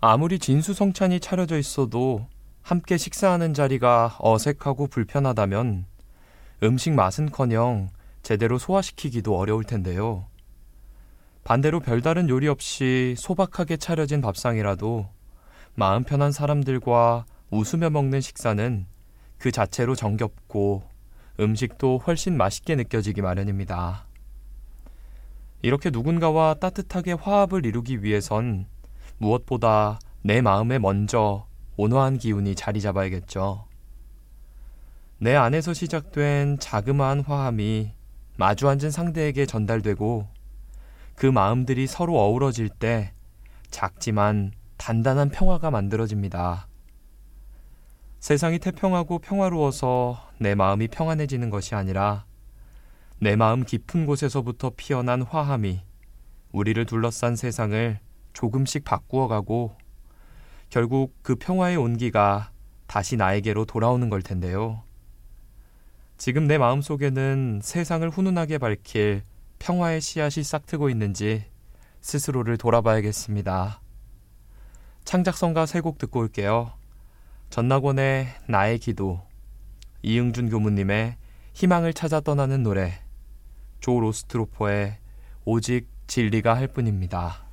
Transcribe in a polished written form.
아무리 진수성찬이 차려져 있어도 함께 식사하는 자리가 어색하고 불편하다면 음식 맛은커녕 제대로 소화시키기도 어려울 텐데요. 반대로 별다른 요리 없이 소박하게 차려진 밥상이라도 마음 편한 사람들과 웃으며 먹는 식사는 그 자체로 정겹고 음식도 훨씬 맛있게 느껴지기 마련입니다. 이렇게 누군가와 따뜻하게 화합을 이루기 위해선 무엇보다 내 마음에 먼저 온화한 기운이 자리 잡아야겠죠. 내 안에서 시작된 자그마한 화함이 마주 앉은 상대에게 전달되고 그 마음들이 서로 어우러질 때 작지만 단단한 평화가 만들어집니다. 세상이 태평하고 평화로워서 내 마음이 평안해지는 것이 아니라 내 마음 깊은 곳에서부터 피어난 화함이 우리를 둘러싼 세상을 조금씩 바꾸어가고 결국 그 평화의 온기가 다시 나에게로 돌아오는 걸 텐데요. 지금 내 마음속에는 세상을 훈훈하게 밝힐 평화의 씨앗이 싹트고 있는지 스스로를 돌아봐야겠습니다. 창작성가 세 곡 듣고 올게요. 전낙원의 나의 기도, 이응준 교무님의 희망을 찾아 떠나는 노래, 조 로스트로퍼의 오직 진리가 할 뿐입니다.